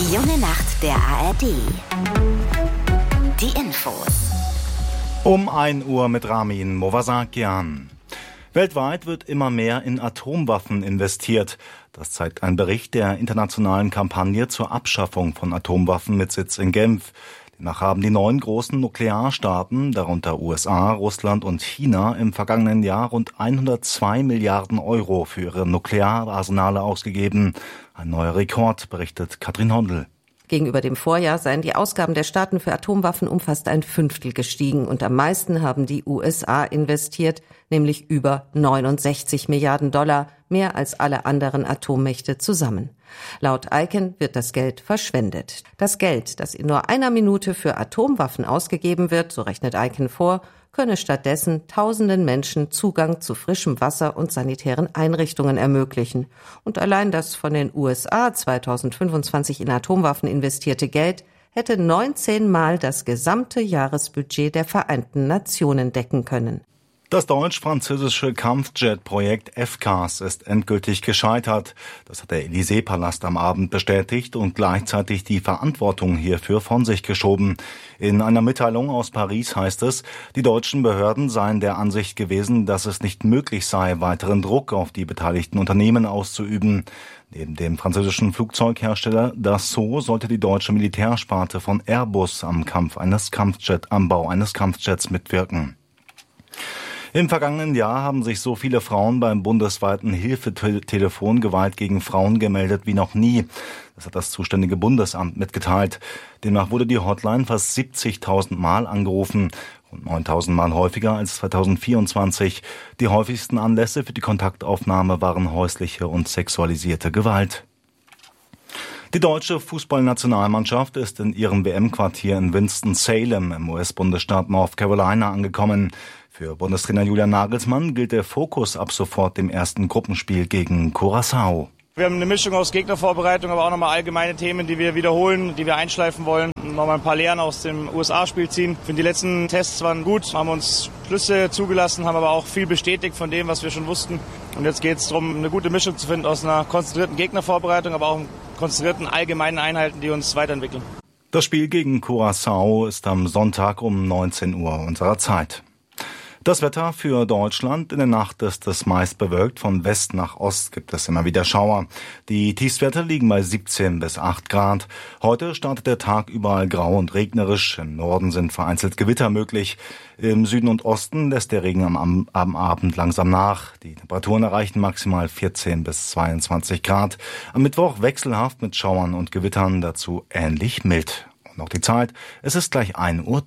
Die junge Nacht der ARD. Die Infos. Um 1 Uhr mit Ramin Movasakian. Weltweit wird immer mehr in Atomwaffen investiert. Das zeigt ein Bericht der internationalen Kampagne zur Abschaffung von Atomwaffen mit Sitz in Genf. Demnach haben die 9 großen Nuklearstaaten, darunter USA, Russland und China, im vergangenen Jahr rund 102 Milliarden Euro für ihre Nukleararsenale ausgegeben. Ein neuer Rekord, berichtet Katrin Hondel. Gegenüber dem Vorjahr seien die Ausgaben der Staaten für Atomwaffen um fast 1/5 gestiegen und am meisten haben die USA investiert, nämlich über 69 Milliarden $, mehr als alle anderen Atommächte zusammen. Laut ICAN wird das Geld verschwendet. Das Geld, das in nur einer Minute für Atomwaffen ausgegeben wird, so rechnet ICAN vor, könne stattdessen tausenden Menschen Zugang zu frischem Wasser und sanitären Einrichtungen ermöglichen. Und allein das von den USA 2025 in Atomwaffen investierte Geld hätte 19 Mal das gesamte Jahresbudget der Vereinten Nationen decken können. Das deutsch-französische Kampfjet-Projekt FCAS ist endgültig gescheitert. Das hat der Élysée-Palast am Abend bestätigt und gleichzeitig die Verantwortung hierfür von sich geschoben. In einer Mitteilung aus Paris heißt es, die deutschen Behörden seien der Ansicht gewesen, dass es nicht möglich sei, weiteren Druck auf die beteiligten Unternehmen auszuüben. Neben dem französischen Flugzeughersteller Dassault sollte die deutsche Militärsparte von Airbus am Bau eines Kampfjets mitwirken. Im vergangenen Jahr haben sich so viele Frauen beim bundesweiten Hilfetelefon Gewalt gegen Frauen gemeldet wie noch nie. Das hat das zuständige Bundesamt mitgeteilt. Demnach wurde die Hotline fast 70.000 Mal angerufen, rund 9.000 Mal häufiger als 2024. Die häufigsten Anlässe für die Kontaktaufnahme waren häusliche und sexualisierte Gewalt. Die deutsche Fußballnationalmannschaft ist in ihrem WM-Quartier in Winston-Salem im US-Bundesstaat North Carolina angekommen. Für Bundestrainer Julian Nagelsmann gilt der Fokus ab sofort dem ersten Gruppenspiel gegen Curaçao. Wir haben eine Mischung aus Gegnervorbereitung, aber auch nochmal allgemeine Themen, die wir wiederholen, die wir einschleifen wollen. Nochmal ein paar Lehren aus dem USA-Spiel ziehen. Ich finde, die letzten Tests waren gut, haben uns Schlüsse zugelassen, haben aber auch viel bestätigt von dem, was wir schon wussten. Und jetzt geht es darum, eine gute Mischung zu finden aus einer konzentrierten Gegnervorbereitung, aber auch konzentrierten allgemeinen Einheiten, die uns weiterentwickeln. Das Spiel gegen Curaçao ist am Sonntag um 19 Uhr unserer Zeit. Das Wetter für Deutschland: in der Nacht ist es meist bewölkt. Von West nach Ost gibt es immer wieder Schauer. Die Tiefstwerte liegen bei 17 bis 8 Grad. Heute startet der Tag überall grau und regnerisch. Im Norden sind vereinzelt Gewitter möglich. Im Süden und Osten lässt der Regen am Abend langsam nach. Die Temperaturen erreichen maximal 14 bis 22 Grad. Am Mittwoch wechselhaft mit Schauern und Gewittern, dazu ähnlich mild. Und noch die Zeit: es ist gleich 1:03 Uhr.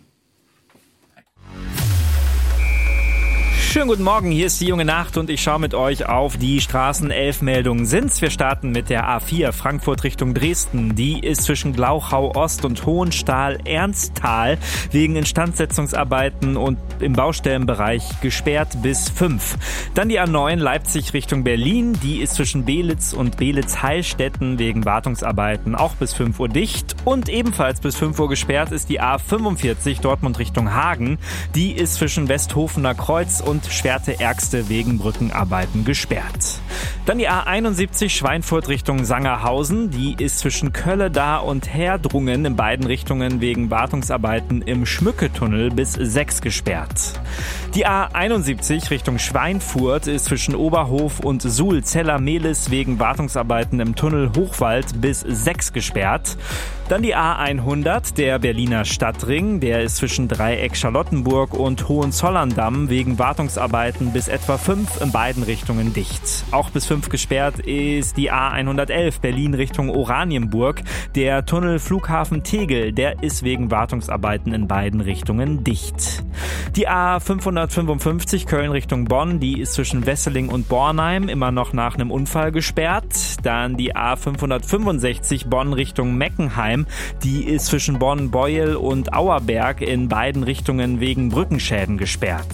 Schönen guten Morgen, hier ist die junge Nacht und ich schaue mit euch auf die Straßen-11-Meldungen sind's. Wir starten mit der A4 Frankfurt Richtung Dresden. Die ist zwischen Glauchau Ost und Hohenstahl-Ernsthal wegen Instandsetzungsarbeiten und im Baustellenbereich gesperrt bis 5. Dann die A9 Leipzig Richtung Berlin. Die ist zwischen Belitz und Belitz-Heilstätten wegen Wartungsarbeiten auch bis 5 Uhr dicht. Und ebenfalls bis 5 Uhr gesperrt ist die A45 Dortmund Richtung Hagen. Die ist zwischen Westhofener Kreuz und Schwerte-Ergste wegen Brückenarbeiten gesperrt. Dann die A71 Schweinfurt Richtung Sangerhausen. Die ist zwischen Kölleda und Herdrungen in beiden Richtungen wegen Wartungsarbeiten im Schmücketunnel bis 6 gesperrt. Die A71 Richtung Schweinfurt ist zwischen Oberhof und Suhl-Zeller-Mehlis wegen Wartungsarbeiten im Tunnel Hochwald bis 6 gesperrt. Dann die A100, der Berliner Stadtring. Der ist zwischen Dreieck Charlottenburg und Hohenzollern-Damm wegen Wartungsarbeiten bis etwa 5 in beiden Richtungen dicht. Auch bis 5 gesperrt ist die A111 Berlin Richtung Oranienburg. Der Tunnel Flughafen Tegel, der ist wegen Wartungsarbeiten in beiden Richtungen dicht. Die A555 Köln Richtung Bonn, die ist zwischen Wesseling und Bornheim immer noch nach einem Unfall gesperrt. Dann die A565 Bonn Richtung Meckenheim, die ist zwischen Bonn-Beuel und Auerberg in beiden Richtungen wegen Brückenschäden gesperrt.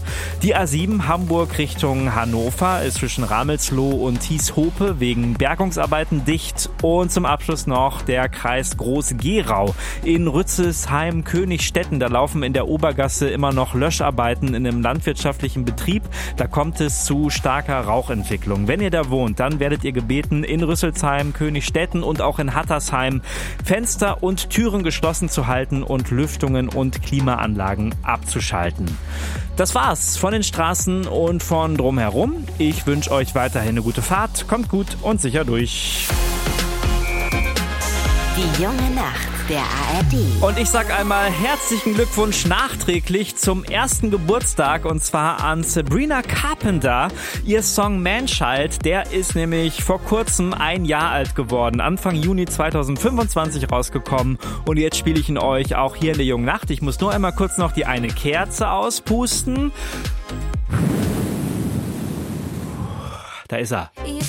Die A7 Hamburg Richtung Hannover ist zwischen Ramelsloh und Thieshope wegen Bergungsarbeiten dicht. Und zum Abschluss noch der Kreis Groß-Gerau. In Rüsselsheim-Königstetten, da laufen in der Obergasse immer noch Löscharbeiten in einem landwirtschaftlichen Betrieb. Da kommt es zu starker Rauchentwicklung. Wenn ihr da wohnt, dann werdet ihr gebeten, in Rüsselsheim, Königstetten und auch in Hattersheim Fenster und Türen geschlossen zu halten und Lüftungen und Klimaanlagen abzuschalten. Das war's von den Straßen und von drumherum. Ich wünsche euch weiterhin eine gute Fahrt. Kommt gut und sicher durch. Die junge Nacht der ARD. Und ich sag einmal herzlichen Glückwunsch nachträglich zum 1. Geburtstag, und zwar an Sabrina Carpenter. Ihr Song Manchild, der ist nämlich vor kurzem 1 Jahr alt geworden. Anfang Juni 2025 rausgekommen. Und jetzt spiele ich ihn euch auch hier in der jungen Nacht. Ich muss nur einmal kurz noch die eine Kerze auspusten. Da ist er.